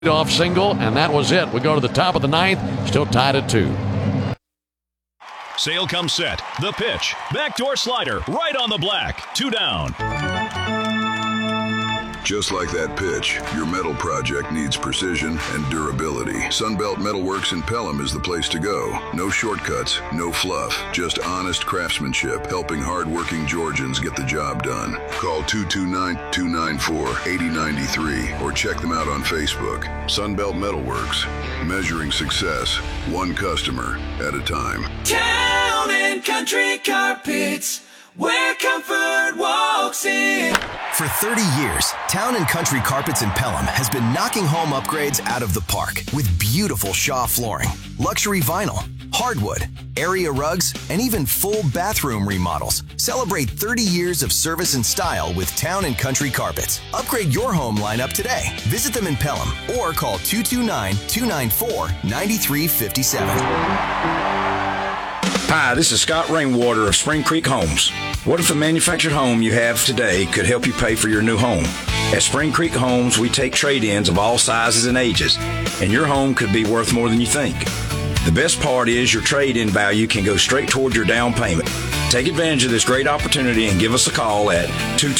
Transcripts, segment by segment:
Off single, and that was it. We go to the top of the ninth, still tied at 2. Sale comes set. The pitch. Backdoor slider. Right on the black. 2 down. Just like that pitch, your metal project needs precision and durability. Sunbelt Metalworks in Pelham is the place to go. No shortcuts, no fluff, just honest craftsmanship, helping hard-working Georgians get the job done. Call 229-294-8093 or check them out on Facebook. Sunbelt Metalworks, measuring success, one customer at a time. Town and Country Carpets, where comfort walks in. For 30 years, Town & Country Carpets in Pelham has been knocking home upgrades out of the park with beautiful Shaw flooring, luxury vinyl, hardwood, area rugs, and even full bathroom remodels. Celebrate 30 years of service and style with Town & Country Carpets. Upgrade your home lineup today. Visit them in Pelham or call 229-294-9357. Hi, this is Scott Rainwater of Spring Creek Homes. What if the manufactured home you have today could help you pay for your new home? At Spring Creek Homes, we take trade-ins of all sizes and ages, and your home could be worth more than you think. The best part is your trade-in value can go straight toward your down payment. Take advantage of this great opportunity and give us a call at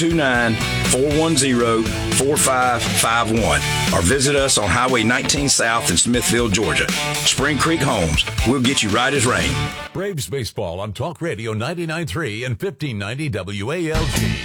229-410-4551 or visit us on Highway 19 South in Smithville, Georgia. Spring Creek Homes, we'll get you right as rain. Braves baseball on Talk Radio 99.3 and 1590 WALG.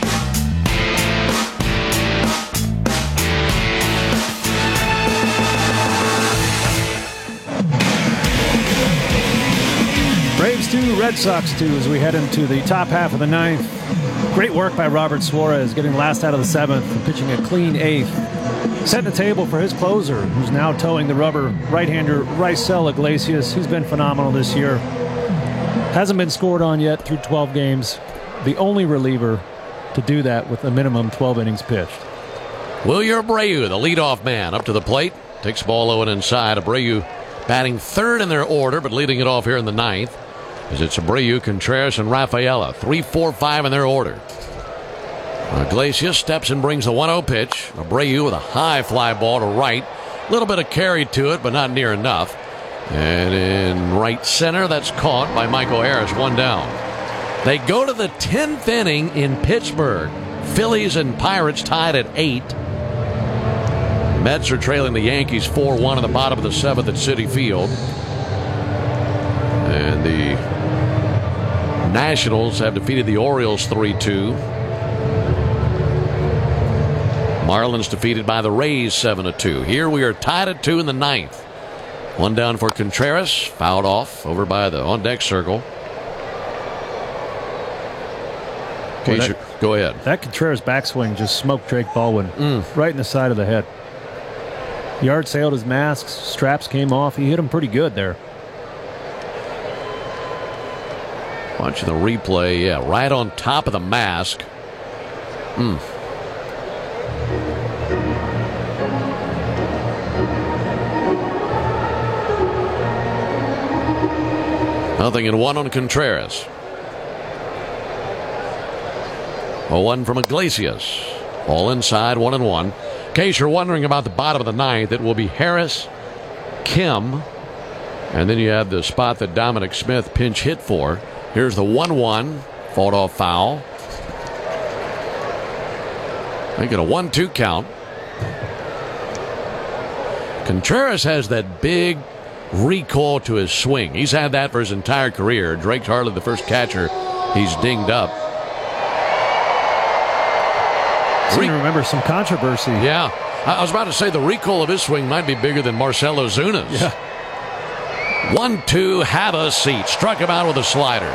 Braves 2, Red Sox 2 as we head into the top half of the ninth. Great work by Robert Suarez, getting last out of the seventh and pitching a clean eighth. Setting the table for his closer, who's now towing the rubber, right-hander Raisel Iglesias. He's been phenomenal this year. Hasn't been scored on yet through 12 games. The only reliever to do that with a minimum 12 innings pitched. Wilyer Abreu, the leadoff man, up to the plate. Takes ball low and inside. Abreu batting third in their order, but leading it off here in the ninth. As it's Abreu, Contreras, and Rafaela. 3, 4, 5 in their order. Iglesias steps and brings the 1-0 pitch. Abreu with a high fly ball to right. A little bit of carry to it, but not near enough. And in right center, that's caught by Michael Harris. 1 down. They go to the 10th inning in Pittsburgh. Phillies and Pirates tied at 8. Mets are trailing the Yankees 4-1 in the bottom of the 7th at Citi Field. And the Nationals have defeated the Orioles 3-2. Marlins defeated by the Rays 7-2. Here we are tied at 2 in the ninth. 1 down for Contreras, fouled off over by the on-deck circle. Go ahead. That Contreras backswing just smoked Drake Baldwin right in the side of the head. Yard sailed his mask, straps came off. He hit him pretty good there. Watching the replay, yeah, right on top of the mask. Nothing in 1 on Contreras. 0-1 from Iglesias. All inside, 1-1. In case you're wondering about the bottom of the ninth, it will be Harris, Kim, and then you have the spot that Dominic Smith pinch hit for. Here's the 1-1, fought off foul. Making a 1-2 count. Contreras has that big recoil to his swing. He's had that for his entire career. Drake's hardly the first catcher he's dinged up. I seem to remember some controversy. Yeah. I was about to say the recoil of his swing might be bigger than Marcell Ozuna's. Yeah. 1-2, have a seat. Struck him out with a slider.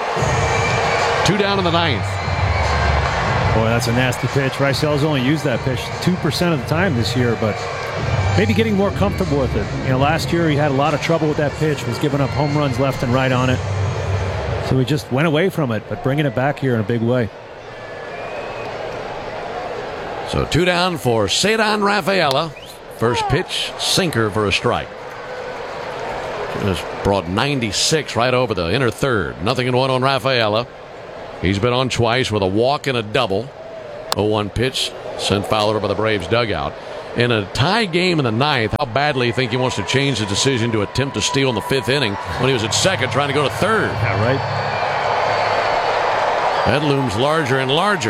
2 down in the ninth. Boy, that's a nasty pitch. Raisel's only used that pitch 2% of the time this year, but maybe getting more comfortable with it. You know, last year he had a lot of trouble with that pitch, was giving up home runs left and right on it. So he just went away from it, but bringing it back here in a big way. So 2 down for Ceddanne Rafaela. First pitch, sinker for a strike. Just brought 96 right over the inner third. 0-1 on Rafaela. He's been on twice with a walk and a double. 0-1 pitch sent foul over by the Braves dugout. In a tie game in the ninth, how badly you think he wants to change his decision to attempt to steal in the fifth inning when he was at second trying to go to third? Yeah, right. That looms larger and larger.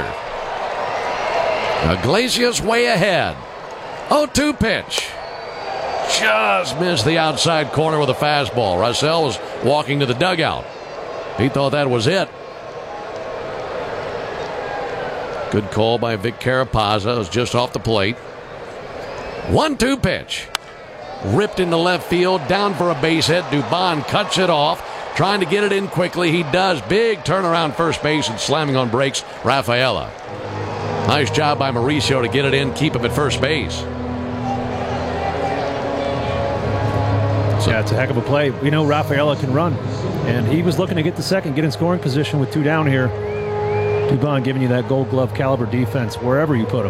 Iglesias way ahead. 0-2 pitch. Just missed the outside corner with a fastball. Russell was walking to the dugout. He thought that was it. Good call by Vic Carapazza. It was just off the plate. 1-2 pitch. Ripped into left field, down for a base hit. Dubon cuts it off, trying to get it in quickly. He does. Big turnaround first base and slamming on brakes, Rafaela. Nice job by Mauricio to get it in, keep him at first base. Yeah, it's a heck of a play. We know Rafaela can run, and he was looking to get the second, get in scoring position with 2 down here. Dubon giving you that Gold Glove caliber defense wherever you put him.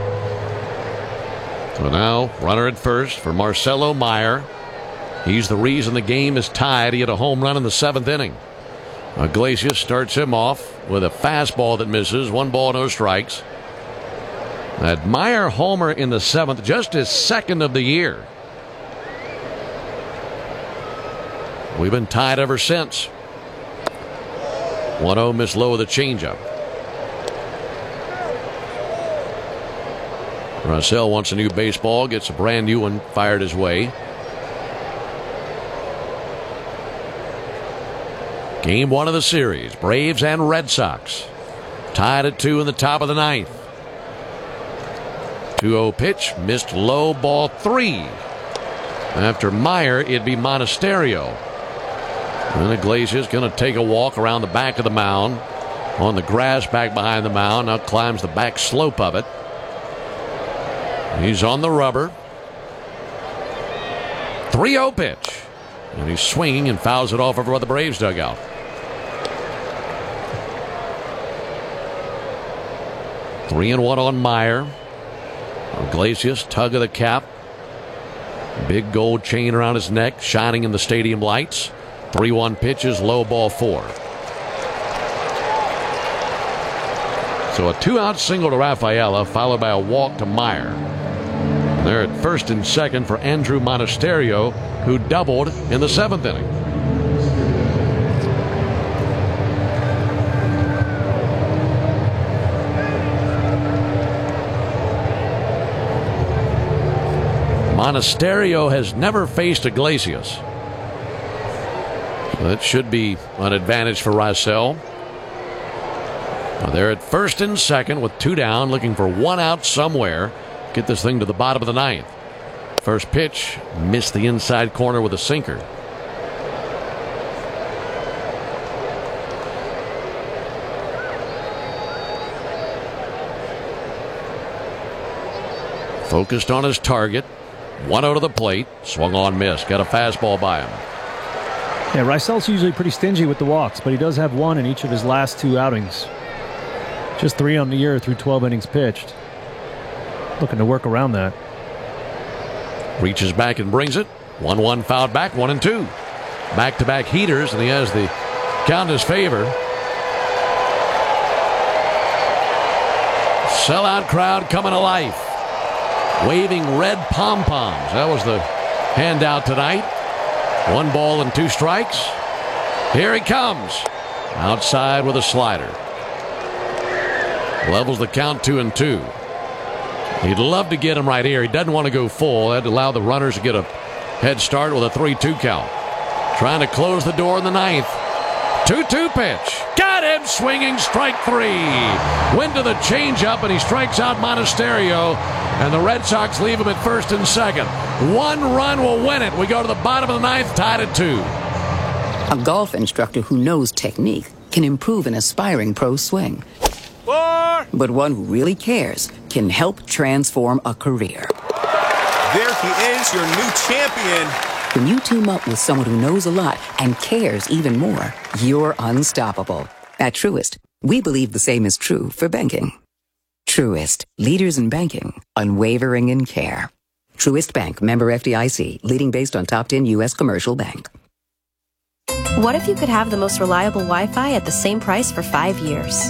So now, runner at first for Marcelo Meyer. He's the reason the game is tied. He had a home run in the 7th inning. Iglesias starts him off with a fastball that misses. 1 ball, no strikes. That Meyer homer in the 7th, just his second of the year. We've been tied ever since. 1-0, miss low with a changeup. Russell wants a new baseball, gets a brand new one fired his way. Game 1 of the series, Braves and Red Sox. Tied at 2 in the top of the 9th. 2-0 pitch, missed low, ball 3. After Meyer, it'd be Monasterio. And Iglesias going to take a walk around the back of the mound. On the grass back behind the mound. Now climbs the back slope of it. He's on the rubber. 3-0 pitch. And he's swinging and fouls it off over by the Braves dugout. Three and 1 on Meyer. Iglesias, tug of the cap. Big gold chain around his neck, shining in the stadium lights. 3-1 pitches, low, ball 4. So a 2-out single to Rafaela, followed by a walk to Meyer. And they're at first and second for Andrew Monasterio, who doubled in the 7th inning. Monasterio has never faced Iglesias. That should be an advantage for Russell. They're at first and second with 2 down, looking for 1 out somewhere. Get this thing to the bottom of the 9th. First pitch, missed the inside corner with a sinker. Focused on his target. 1-0 to the plate. Swung on, miss. Got a fastball by him. Yeah, Reisel's usually pretty stingy with the walks, but he does have 1 in each of his last 2 outings. Just 3 on the year through 12 innings pitched. Looking to work around that. Reaches back and brings it. 1-1 fouled back, 1-2. Back-to-back heaters, and he has the count in his favor. Sellout crowd coming to life. Waving red pom-poms. That was the handout tonight. 1 ball and 2 strikes. Here he comes. Outside with a slider. Levels the count 2-2. He'd love to get him right here. He doesn't want to go full. That'd allow the runners to get a head start with a 3-2 count. Trying to close the door in the 9th. 2-2 pitch. Got him swinging, strike 3. Went to the changeup, and he strikes out Monasterio. And the Red Sox leave him at first and second. 1 run will win it. We go to the bottom of the 9th, tied at 2. A golf instructor who knows technique can improve an aspiring pro swing. 4. But one who really cares can help transform a career. There he is, your new champion. When you team up with someone who knows a lot and cares even more, you're unstoppable. At Truist, we believe the same is true for banking. Truist, leaders in banking, unwavering in care. Truist Bank, member FDIC, leading based on top 10 U.S. commercial bank. What if you could have the most reliable Wi-Fi at the same price for 5 years?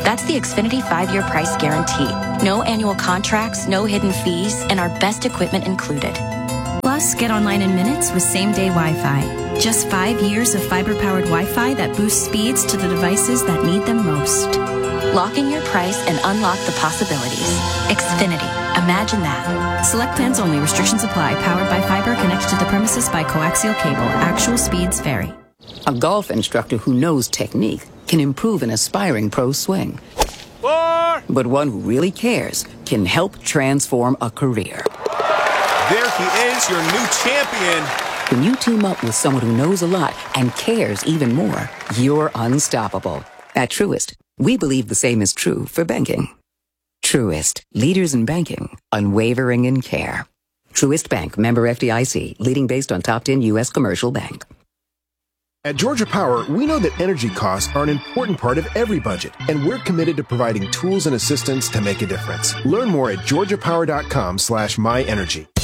That's the Xfinity 5-year price guarantee. No annual contracts, no hidden fees, and our best equipment included. Plus, get online in minutes with same-day Wi-Fi. Just 5 years of fiber-powered Wi-Fi that boosts speeds to the devices that need them most. Lock in your price and unlock the possibilities. Xfinity. Imagine that. Select plans only. Restrictions apply. Powered by fiber connected to the premises by coaxial cable. Actual speeds vary. A golf instructor who knows technique can improve an aspiring pro's swing. But one who really cares can help transform a career. There he is, your new champion. When you team up with someone who knows a lot and cares even more, you're unstoppable. At Truist, we believe the same is true for banking. Truist, leaders in banking, unwavering in care. Truist Bank, member FDIC, leading based on top 10 U.S. commercial bank. At Georgia Power, we know that energy costs are an important part of every budget, and we're committed to providing tools and assistance to make a difference. Learn more at georgiapower.com/myenergy.